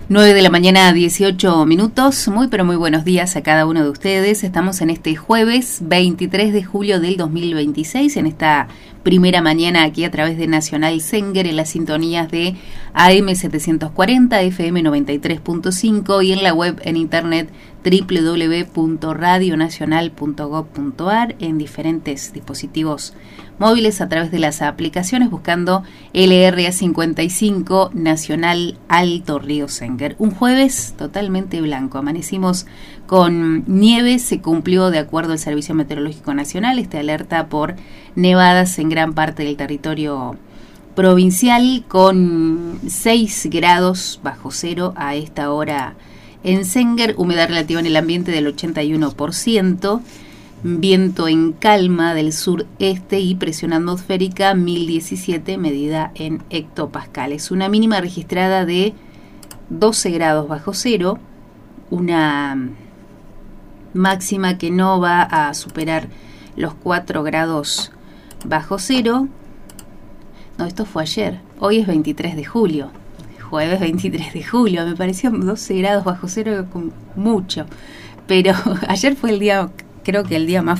9 de la mañana, 18 minutos. Muy pero muy buenos días a cada uno de ustedes. Estamos en este jueves 23 de julio del 2026, en esta primera mañana aquí a través de Nacional Zenger, en las sintonías de AM 740, FM 93.5 y en la web en internet www.radionacional.gov.ar, en diferentes dispositivos móviles a través de las aplicaciones, buscando LRA55 Nacional Alto Río Zenger. Un jueves totalmente blanco, amanecimos con nieve, se cumplió de acuerdo al Servicio Meteorológico Nacional esta alerta por nevadas en gran parte del territorio provincial, con 6 grados bajo cero a esta hora en Zenger, humedad relativa en el ambiente del 81%, viento en calma del sureste y presión atmosférica 1017 medida en hectopascales. Una mínima registrada de 12 grados bajo cero, una máxima que no va a superar los 4 grados bajo cero. No, esto fue ayer, hoy es 23 de julio. Jueves 23 de julio, me pareció 12 grados bajo cero con mucho, pero ayer fue el día, creo que el día más